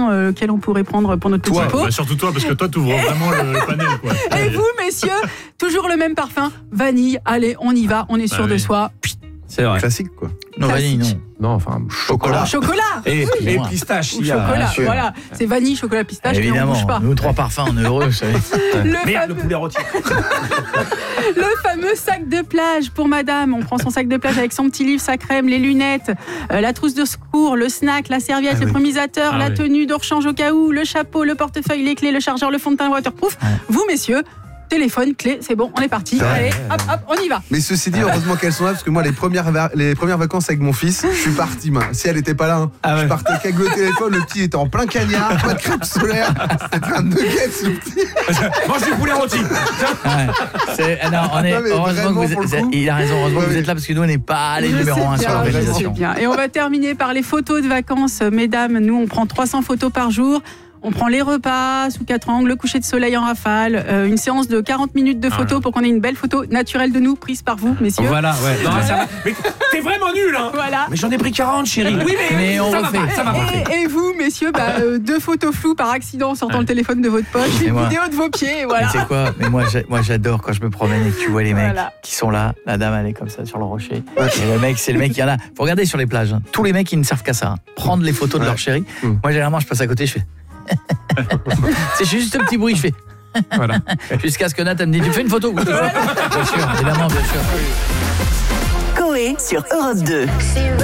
décision quelle on pourrait prendre pour notre petit pot. Bah, surtout toi, parce que toi, tu ouvres vraiment le panel. Quoi. Et vous, messieurs, toujours le même parfum, vanille. Allez, on y va, on est sûr de soi. C'est vrai. Classique, quoi. Non, vanille, non. Non, enfin, Chocolat. Chocolat. Et pistache. Ou chocolat, voilà. C'est vanille, chocolat, pistache, mais on bouge pas. Nous, 3 parfums, on est heureux, vous savez. Le poulet rôti. Le fameux sac de plage pour madame. On prend son sac de plage avec son petit livre, sa crème, les lunettes, la trousse de secours, le snack, la serviette, le chromisateur, la tenue de rechange au cas où, le chapeau, le portefeuille, les clés, le chargeur, le fond de teint waterproof. Vous, messieurs, téléphone, clé, c'est bon, on est parti. Allez, hop, on y va. Mais ceci dit, heureusement qu'elles sont là, parce que moi, les premières vacances avec mon fils, je suis parti, si elle était pas là, je partais qu'avec le téléphone, le petit était en plein cagnard, pas de crème solaire, c'était un nugget, le petit. Mange du poulet rôti. Heureusement que il a raison, heureusement que vous êtes là, parce que nous, on n'est pas les numéro 1 sur l'organisation. Et on va terminer par les photos de vacances. Mesdames, nous, on prend 300 photos par jour. On prend les repas sous 4 angles, le coucher de soleil en rafale, une séance de 40 minutes de photos pour qu'on ait une belle photo naturelle de nous, prise par vous, messieurs. Voilà, ouais. Non, ça va. Mais t'es vraiment nul, hein. Voilà. Mais j'en ai pris 40, chérie. Oui, mais on refait. Ça va pas. Et vous, messieurs, 2 photos floues par accident en sortant le téléphone de votre poche, une vidéo de vos pieds, et voilà. Mais c'est quoi? Mais moi j'adore quand je me promène et que tu vois les mecs qui sont là, la dame elle est comme ça sur le rocher. Et le mec, c'est le mec qui y en a. Faut regarder sur les plages, hein. Tous les mecs ils ne servent qu'à ça, hein. Prendre les photos de leur chérie. Moi généralement je passe à côté, je fais c'est juste un petit bruit, je fais voilà. Jusqu'à ce que Nathan me dise, tu fais une photo? Bien sûr, évidemment, bien sûr. Coé sur Europe 2.